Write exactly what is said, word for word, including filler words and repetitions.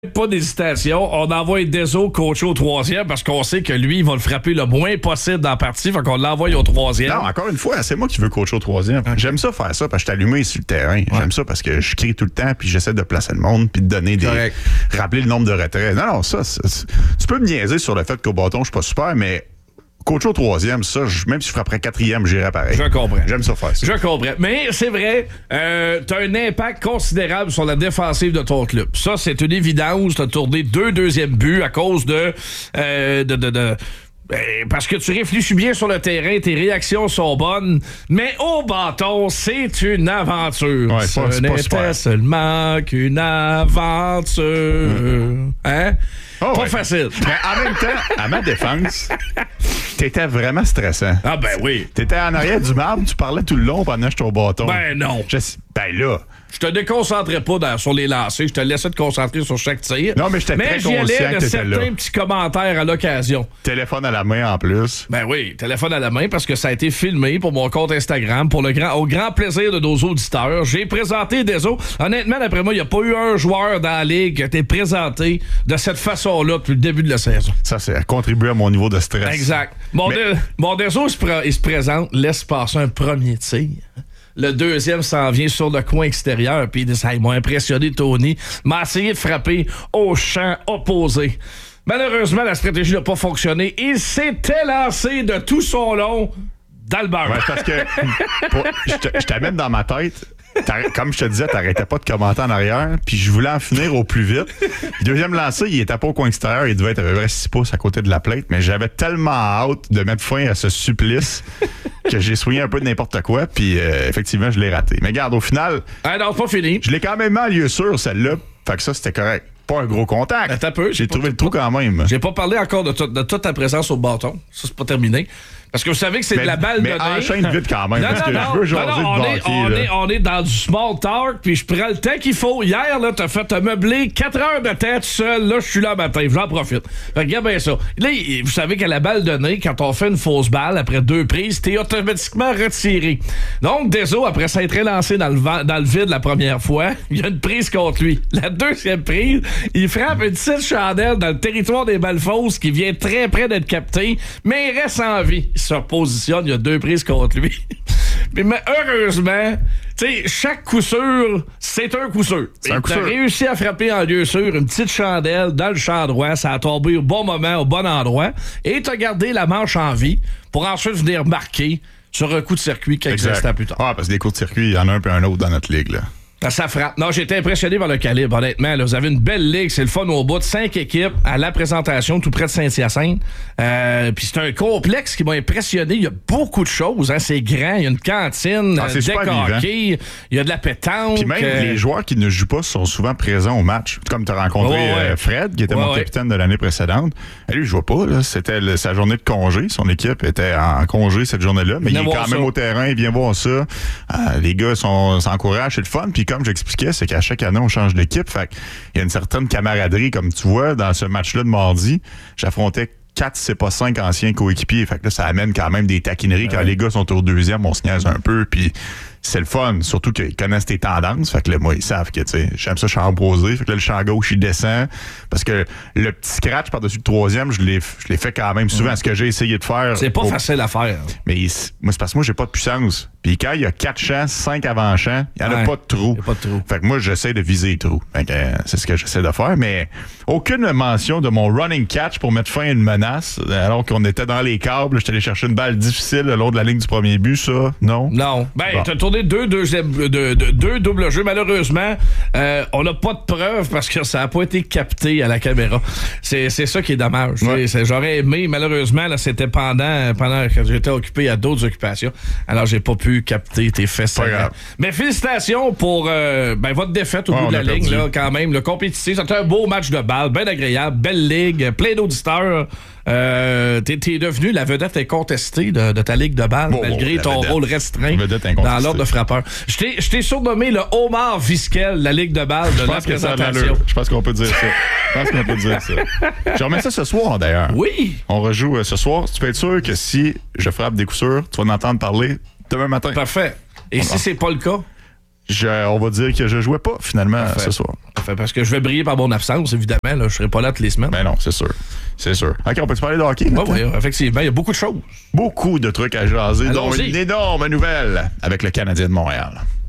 Pas d'hésitation, on envoie Deso coacher au troisième parce qu'on sait que lui, il va le frapper le moins possible dans la partie, fait qu'on l'envoie au troisième. Non, encore une fois, c'est moi qui veux coacher au troisième. Okay. J'aime ça faire ça parce que je suis allumé sur le terrain. Ouais. J'aime ça parce que je crie tout le temps puis j'essaie de placer le monde puis de donner des... Correct. Rappeler le nombre de retraits. Non, non, ça, c'est, c'est, tu peux me niaiser sur le fait qu'au bâton, je suis pas super, mais... Coach au troisième, ça, je, même si je frapperais quatrième, j'irais pareil. Je comprends. J'aime ça faire ça. Je comprends. Mais c'est vrai, euh, t'as un impact considérable sur la défensive de ton club. Ça, c'est une évidence. T'as tourné deux deuxièmes buts à cause de... Euh, de, de, de parce que tu réfléchis bien sur le terrain, tes réactions sont bonnes, mais au bâton, c'est une aventure. Ouais, Ce pas, c'est pas n'était super. seulement qu'une aventure. Mm-hmm. Hein? Oh, pas ouais. facile. Mais en même temps, à ma défense, t'étais vraiment stressant. Ah ben oui. T'étais en arrière du marbre, tu parlais tout le long pendant que j'étais au bâton. Ben non. Je, ben là... Je te déconcentrais pas dans, sur les lancers, je te laissais te concentrer sur chaque tir. Non, mais j'étais mais très j'y conscient allais de que t'étais là. certains petits commentaires à l'occasion. Téléphone à la main en plus. Ben oui, téléphone à la main parce que ça a été filmé pour mon compte Instagram pour le grand, au grand plaisir de nos auditeurs. J'ai présenté Deso. Honnêtement, d'après moi, il n'y a pas eu un joueur dans la ligue qui a été présenté de cette façon-là depuis le début de la saison. Ça, c'est à contribuer à mon niveau de stress. Exact. Mon, mais... de, mon Deso, il se, pr- il se présente, laisse passer un premier tir. Le deuxième s'en vient sur le coin extérieur. Puis ça, ils m'ont impressionné, Tony. M'a essayé de frapper au champ opposé. Malheureusement, la stratégie n'a pas fonctionné. Il s'était lancé de tout son long dans le beurre. Ouais, parce que pour, je, te, je t'amène dans ma tête. Comme je te disais, t'arrêtais pas de commenter en arrière, puis je voulais en finir au plus vite. Le deuxième lancé, il était pas au coin extérieur, il devait être à peu près six pouces à côté de la plate, mais j'avais tellement hâte de mettre fin à ce supplice que j'ai soigné un peu de n'importe quoi, puis euh, effectivement, je l'ai raté. Mais regarde, au final... Ah non, c'est pas fini. Je l'ai quand même mis en lieu sûr, celle-là, fait que ça, c'était correct. Pas un gros contact. Attends un peu. J'ai trouvé le trou quand même. J'ai pas parlé encore de, t- de toute ta présence au bâton. Ça, c'est pas terminé. Parce que vous savez que c'est mais, de la balle mais donnée. Mais enchaîne vite quand même, non, parce non, que non, je veux jaser non, non, de on, est, banquier, on, là. est, on est dans du small talk, puis je prends le temps qu'il faut. Hier, là, t'as fait te meubler quatre heures de temps tout seul. Là, je suis là matin, j'en profite. Fait, regarde bien ça. Là, vous savez qu'à la balle donnée, quand on fait une fausse balle, après deux prises, t'es automatiquement retiré. Donc, Deso, après s'être lancé dans le, vent, dans le vide la première fois, il y a une prise contre lui. La deuxième prise, il frappe une petite chandelle dans le territoire des balles fausses qui vient très près d'être capté, mais il reste en vie. Il se repositionne. Il y a deux prises contre lui. mais, mais heureusement, tu sais, chaque coup sûr, c'est un coup sûr. Tu as réussi à frapper en lieu sûr une petite chandelle dans le champ droit. Ça a tombé au bon moment, au bon endroit. Et tu as gardé la manche en vie pour ensuite venir marquer sur un coup de circuit quelques instants plus tard. Ah, parce que des coups de circuit, il y en a un peu un autre dans notre ligue, là. Ça frappe. Non, j'ai été impressionné par le calibre, honnêtement. Là, vous avez une belle ligue, c'est le fun au bout de cinq équipes à la présentation, tout près de Saint-Hyacinthe. Euh, Puis c'est un complexe qui m'a impressionné. Il y a beaucoup de choses. Hein. C'est grand. Il y a une cantine, ah, c'est deck hockey, il y a de la pétanque. Puis même euh... les joueurs qui ne jouent pas sont souvent présents au match. Comme tu as rencontré oh, ouais. euh, Fred, qui était ouais, mon capitaine ouais. de l'année précédente. Et lui, il jouait pas. Là. C'était le, sa journée de congé. Son équipe était en congé cette journée-là. Mais il, il est quand ça. même au terrain. Il vient voir ça. Euh, les gars sont, s'encouragent. C'est le fun. Puis comme j'expliquais, c'est qu'à chaque année, on change d'équipe. Fait qu'il y a une certaine camaraderie, comme tu vois, dans ce match-là de mardi. J'affrontais quatre, c'est pas cinq anciens coéquipiers. Fait que là, ça amène quand même des taquineries. Quand ouais. les gars sont au deuxième, on se niaise un peu. Puis c'est le fun. Surtout qu'ils connaissent tes tendances. Fait que là, moi, ils savent que, tu sais, j'aime ça champ posé. Fait que là, le champ gauche, il descend. Parce que le petit scratch par-dessus le troisième, je l'ai, je l'ai fait quand même souvent. Mmh. Ce que j'ai essayé de faire. C'est pas au... facile à faire. Mais il... moi, c'est parce que moi, j'ai pas de puissance. Puis quand il y a quatre champs, cinq avant-champs, il n'y en ouais, a pas de trou. pas de trou. Fait que moi, j'essaie de viser les trous. Fait que, euh, c'est ce que j'essaie de faire. Mais aucune mention de mon running catch pour mettre fin à une menace. Alors qu'on était dans les câbles, j'étais allé chercher une balle difficile le long de la ligne du premier but, ça, non? Non. Ben, bon. t'as tourné deux, deux, deux, deux, deux doubles jeux. Malheureusement, euh, on n'a pas de preuves parce que ça n'a pas été capté à la caméra. C'est, c'est ça qui est dommage. Ouais. C'est, j'aurais aimé, malheureusement, là, c'était pendant, pendant que j'étais occupé à d'autres occupations. Alors, j'ai pas pu capter tes fesses. Mais félicitations pour euh, ben, votre défaite au ouais, bout de la ligne, là, quand même. Le compétitif, c'était un beau match de balle, bien agréable, belle ligue, plein d'auditeurs. Euh, t'es, t'es devenu la vedette incontestée de, de ta ligue de balle, bon, malgré bon, ton vedette. rôle restreint dans l'ordre de frappeur. Je t'ai, je t'ai surnommé le Omar Vizquel, la ligue de balle de la présentation. Je pense qu'on peut dire ça. Je pense qu'on peut dire ça. Je remets ça ce soir, d'ailleurs. Oui. On rejoue euh, ce soir. Tu peux être sûr que si je frappe des coups sûrs, tu vas en entendre parler demain matin. Parfait. Et on si va. c'est pas le cas? Je, on va dire que je jouais pas, finalement, Parfait. ce soir. Parfait, parce que je vais briller par mon absence, évidemment. Là, je serai pas là toutes les semaines. Ben non, c'est sûr. C'est sûr. OK, on peut-tu parler de hockey? Oui, oui, effectivement. Il y a beaucoup de choses. Beaucoup de trucs à jaser, dont Allons-y. une énorme nouvelle avec le Canadien de Montréal.